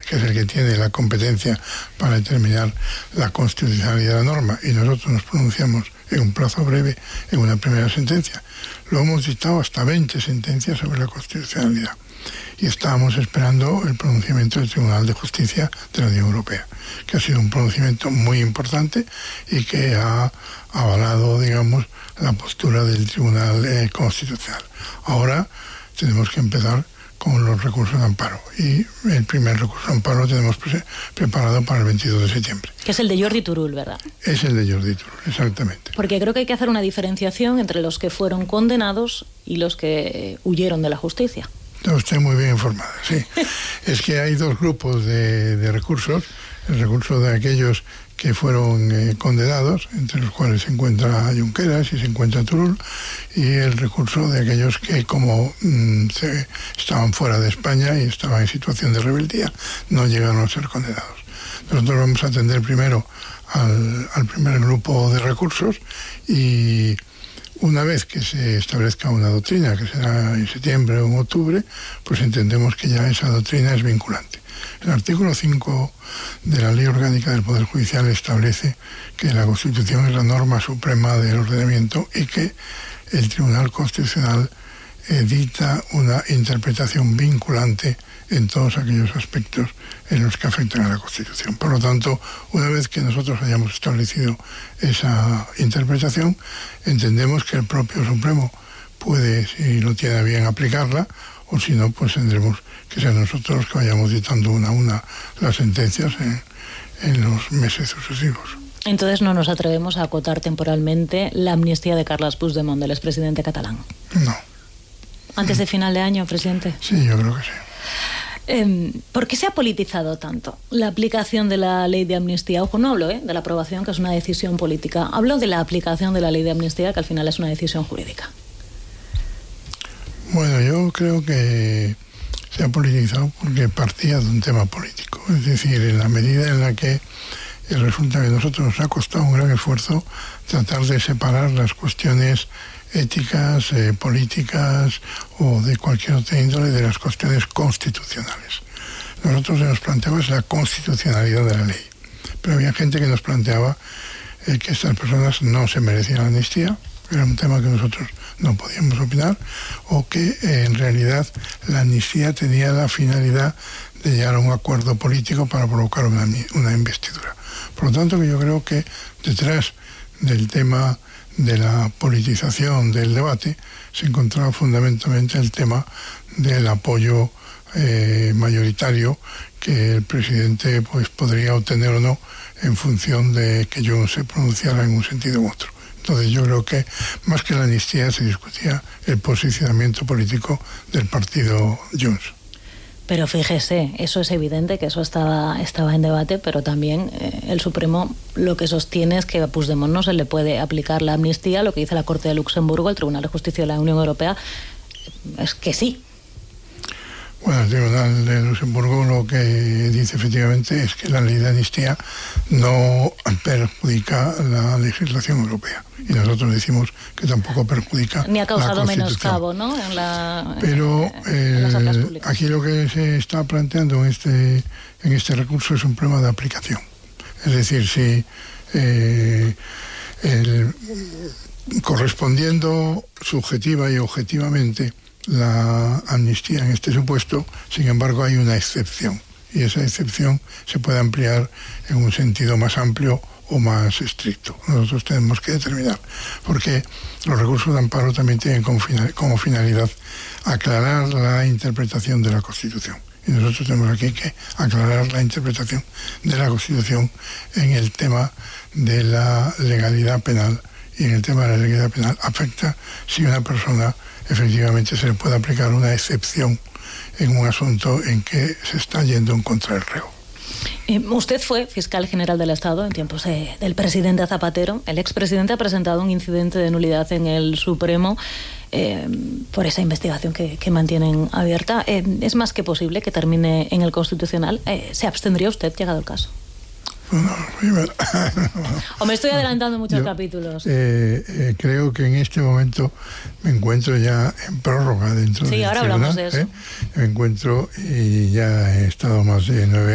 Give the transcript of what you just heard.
que es el que tiene la competencia para determinar la constitucionalidad de la norma, y nosotros nos pronunciamos en un plazo breve en una primera sentencia. Lo hemos dictado hasta 20 sentencias sobre la constitucionalidad. Y estábamos esperando el pronunciamiento del Tribunal de Justicia de la Unión Europea, que ha sido un pronunciamiento muy importante y que ha avalado, digamos, la postura del Tribunal Constitucional. Ahora tenemos que empezar con los recursos de amparo, y el primer recurso de amparo lo tenemos preparado para el 22 de septiembre. Que es el de Jordi Turull, ¿verdad? Es el de Jordi Turull, exactamente. Porque creo que hay que hacer una diferenciación entre los que fueron condenados y los que huyeron de la justicia. Está usted muy bien informada, sí. Es que hay dos grupos de recursos. El recurso de aquellos que fueron condenados, entre los cuales se encuentra Junqueras y se encuentra Turull, y el recurso de aquellos que, como estaban fuera de España y estaban en situación de rebeldía, no llegaron a ser condenados. Nosotros vamos a atender primero al primer grupo de recursos, y una vez que se establezca una doctrina, que será en septiembre o en octubre, pues entendemos que ya esa doctrina es vinculante. El artículo 5 de la Ley Orgánica del Poder Judicial establece que la Constitución es la norma suprema del ordenamiento y que el Tribunal Constitucional dicta una interpretación vinculante en todos aquellos aspectos en los que afectan a la Constitución. Por lo tanto, una vez que nosotros hayamos establecido esa interpretación, entendemos que el propio Supremo puede, si lo tiene a bien, aplicarla, o si no, pues tendremos que ser nosotros que vayamos dictando una a una las sentencias en los meses sucesivos. Entonces no nos atrevemos a acotar temporalmente la amnistía de Carles Puigdemont, del expresidente catalán. No. ¿Antes de final de año, presidente? Sí, yo creo que sí. ¿Por qué se ha politizado tanto la aplicación de la ley de amnistía? Ojo, no hablo de la aprobación, que es una decisión política. Hablo de la aplicación de la ley de amnistía, que al final es una decisión jurídica. Bueno, yo creo que se ha politizado porque partía de un tema político. Es decir, en la medida en la que resulta que a nosotros nos ha costado un gran esfuerzo tratar de separar las cuestiones éticas, políticas o de cualquier otra índole de las cuestiones constitucionales. Nosotros nos planteamos la constitucionalidad de la ley, pero había gente que nos planteaba que estas personas no se merecían la amnistía, era un tema que nosotros no podíamos opinar, o que en realidad la amnistía tenía la finalidad de llegar a un acuerdo político para provocar una investidura. Por lo tanto, que yo creo que detrás del tema de la politización del debate se encontraba fundamentalmente el tema del apoyo mayoritario que el presidente pues podría obtener o no en función de que Junts se pronunciara en un sentido u otro. Entonces yo creo que más que la amnistía se discutía el posicionamiento político del partido Junts. Pero fíjese, eso es evidente que eso estaba en debate, pero también el Supremo lo que sostiene es que a Puigdemont no se le puede aplicar la amnistía. Lo que dice la Corte de Luxemburgo, el Tribunal de Justicia de la Unión Europea, es que sí. Bueno, el Tribunal de Luxemburgo lo que dice efectivamente es que la ley de amnistía no perjudica la legislación europea. Y nosotros decimos que tampoco perjudica ni ha causado la menoscabo, ¿no? Pero en las arcas públicas. Aquí lo que se está planteando en este recurso es un problema de aplicación. Es decir, si correspondiendo subjetiva y objetivamente la amnistía en este supuesto, sin embargo hay una excepción, y esa excepción se puede ampliar en un sentido más amplio o más estricto. Nosotros tenemos que determinar, porque los recursos de amparo también tienen como finalidad aclarar la interpretación de la Constitución. Y nosotros tenemos aquí que aclarar la interpretación de la Constitución en el tema de la legalidad penal. Y en el tema de la legalidad penal afecta si una persona efectivamente se le puede aplicar una excepción en un asunto en que se está yendo en contra del reo. Usted fue fiscal general del Estado en tiempos del presidente Zapatero. El expresidente ha presentado un incidente de nulidad en el Supremo por esa investigación que mantienen abierta. ¿Es más que posible que termine en el Constitucional? ¿Se abstendría usted, llegado el caso? Bueno, ¿O me estoy adelantando muchos capítulos? Creo que en este momento me encuentro ya en prórroga dentro del tribunal. Sí, ahora hablamos de eso. Me encuentro y ya he estado más de 9 años